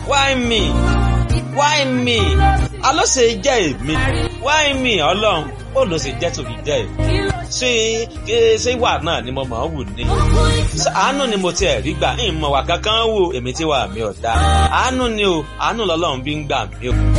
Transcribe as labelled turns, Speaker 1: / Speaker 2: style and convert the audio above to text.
Speaker 1: why me why me aló ṣe jẹ́ èmi why me ọlọ́run ó ló ṣe jẹ́ tòbí jẹ́ èmi ṣé ìwà náà ni mo máa ń wù ní àánú ni mo tiẹ̀ rí gbà ń mọ̀ wà kankan wò èmi tí wà mí ọ̀dà àánú ni o àánú lọ́lọ́run bí ń gbà mí o.